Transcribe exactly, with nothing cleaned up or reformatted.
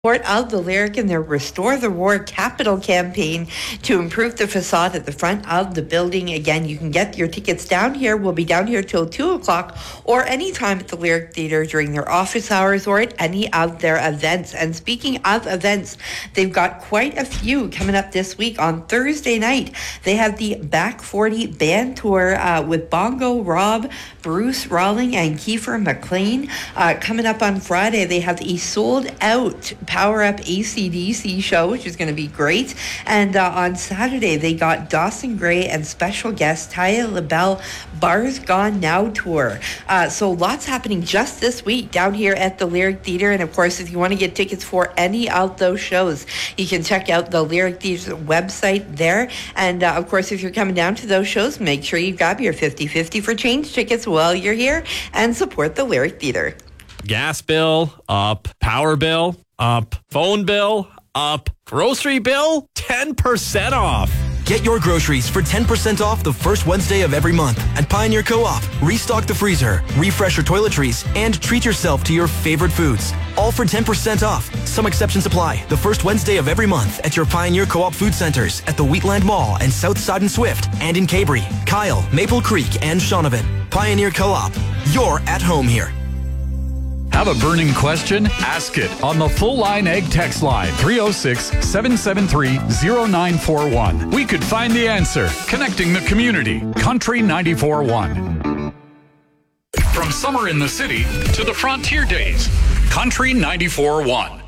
Support of the Lyric in their Restore the Roar Capital campaign to improve the facade at the front of the building. Again, you can get your tickets down here. We'll be down here till two o'clock or anytime at the Lyric Theatre during their office hours or at any of their events. And speaking of events, they've got quite a few coming up this week. On Thursday night, they have the Back forty Band Tour uh, with Bongo Rob, Bruce Rawling, and Kiefer McLean. Uh, coming up on Friday, they have the sold out Power Up A C D C show, which is going to be great. And uh, on Saturday, they got Dawson Gray and special guest Taya LaBelle Bars Gone Now tour. Uh, so lots happening just this week down here at the Lyric Theatre. And of course, if you want to get tickets for any of those shows, you can check out the Lyric Theatre's website there. And uh, of course, if you're coming down to those shows, make sure you grab your fifty fifty for change tickets while you're here and support the Lyric Theatre. Gas bill up, power bill up, phone bill up, grocery bill ten percent off. Get your groceries for ten percent off the first Wednesday of every month at Pioneer Co-op. Restock the freezer, refresh your toiletries, and treat yourself to your favorite foods. All for ten percent off. Some exceptions apply. The first Wednesday of every month at your Pioneer Co-op food centers at the Wheatland Mall and Southside and Swift, and in Cabri, Kyle, Maple Creek, and Shaunavon. Pioneer Co-op. You're at home here. Have a burning question? Ask it on the Full Line Egg text line three oh six, seven seven three, oh nine four one. We could find the answer. Connecting the community. Country ninety-four one. From summer in the city to the frontier days. Country ninety-four one.